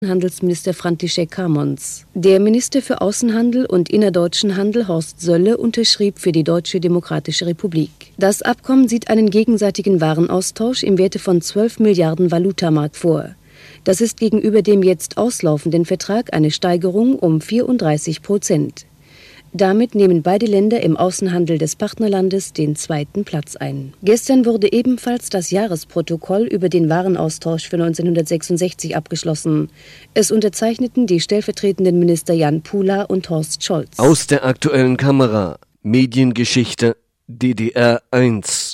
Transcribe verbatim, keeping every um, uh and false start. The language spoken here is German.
Handelsminister František Kamons. Der Minister für Außenhandel und innerdeutschen Handel Horst Sölle unterschrieb für die Deutsche Demokratische Republik. Das Abkommen sieht einen gegenseitigen Warenaustausch im Werte von zwölf Milliarden Valutamark vor. Das ist gegenüber dem jetzt auslaufenden Vertrag eine Steigerung um vierunddreißig Prozent. Damit nehmen beide Länder im Außenhandel des Partnerlandes den zweiten Platz ein. Gestern wurde ebenfalls das Jahresprotokoll über den Warenaustausch für neunzehnhundertsechsundsechzig abgeschlossen. Es unterzeichneten die stellvertretenden Minister Jan Pula und Horst Scholz. Aus der aktuellen Kamera, Mediengeschichte D D R eins.